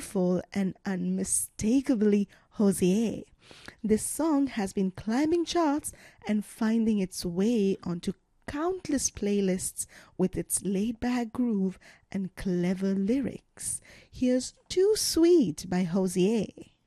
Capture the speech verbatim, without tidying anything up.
soulful and unmistakably Hozier. This song has been climbing charts and finding its way onto countless playlists with its laid-back groove and clever lyrics. Here's Too Sweet by Hozier.